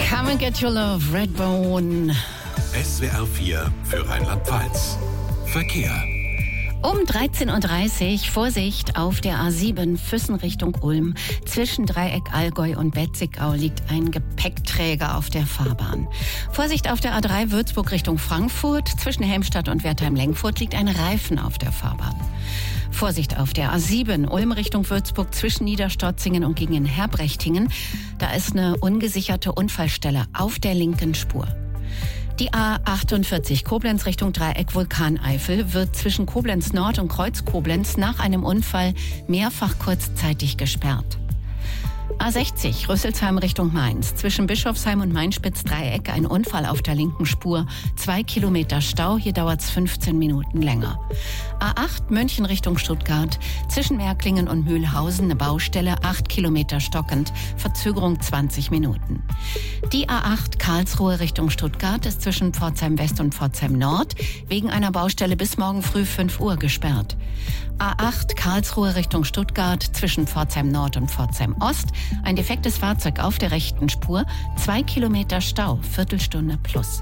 Come and Get Your Love, Redbone. SWR 4 für Rheinland-Pfalz. Verkehr. Um 13.30 Uhr Vorsicht auf der A7 Füssen Richtung Ulm. Zwischen Dreieck Allgäu und Betzigau liegt ein Gepäckträger auf der Fahrbahn. Vorsicht auf der A3 Würzburg Richtung Frankfurt. Zwischen Helmstadt und Wertheim-Lenkfurt liegt ein Reifen auf der Fahrbahn. Vorsicht auf der A7 Ulm Richtung Würzburg zwischen Niederstotzingen und gegen Herbrechtingen. Da ist eine ungesicherte Unfallstelle auf der linken Spur. Die A48 Koblenz Richtung Dreieck Vulkaneifel wird zwischen Koblenz Nord und Kreuz Koblenz nach einem Unfall mehrfach kurzzeitig gesperrt. A60 Rüsselsheim Richtung Mainz. Zwischen Bischofsheim und Mainspitz-Dreieck ein Unfall auf der linken Spur. 2 Kilometer Stau, hier dauert es 15 Minuten länger. A8 München Richtung Stuttgart. Zwischen Märklingen und Mühlhausen eine Baustelle, 8 Kilometer stockend. Verzögerung 20 Minuten. Die A8 Karlsruhe Richtung Stuttgart ist zwischen Pforzheim West und Pforzheim Nord wegen einer Baustelle bis morgen früh 5 Uhr gesperrt. A8 Karlsruhe Richtung Stuttgart zwischen Pforzheim Nord und Pforzheim Ost. Ein defektes Fahrzeug auf der rechten Spur. 2 Kilometer Stau, Viertelstunde plus.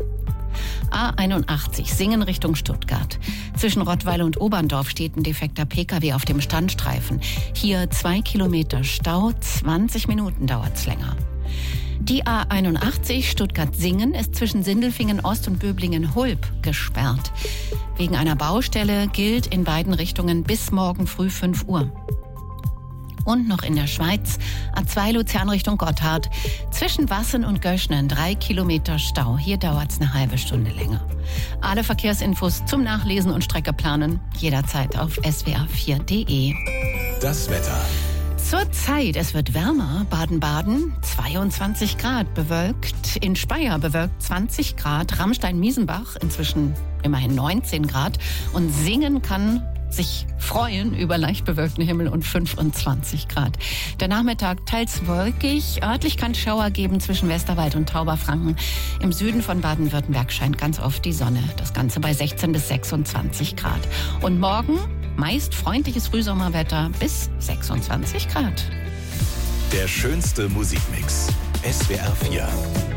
A81 Singen Richtung Stuttgart. Zwischen Rottweil und Oberndorf steht ein defekter Pkw auf dem Standstreifen. Hier 2 Kilometer Stau, 20 Minuten dauert's länger. Die A81 Stuttgart-Singen ist zwischen Sindelfingen Ost und Böblingen-Hulb gesperrt. Wegen einer Baustelle gilt in beiden Richtungen bis morgen früh 5 Uhr. Und noch in der Schweiz, A2 Luzern Richtung Gotthard. Zwischen Wassen und Göschnen 3 Kilometer Stau. Hier dauert es eine halbe Stunde länger. Alle Verkehrsinfos zum Nachlesen und Strecke planen jederzeit auf swr4.de. Das Wetter. Zurzeit, es wird wärmer. Baden-Baden 22 Grad bewölkt. In Speyer bewölkt 20 Grad. Ramstein-Miesenbach inzwischen immerhin 19 Grad. Und Singen kann sich freuen über leicht bewölkten Himmel und 25 Grad. Der Nachmittag teils wolkig. Örtlich kann es Schauer geben zwischen Westerwald und Tauberfranken. Im Süden von Baden-Württemberg scheint ganz oft die Sonne. Das Ganze bei 16 bis 26 Grad. Und morgen meist freundliches Frühsommerwetter bis 26 Grad. Der schönste Musikmix. SWR 4.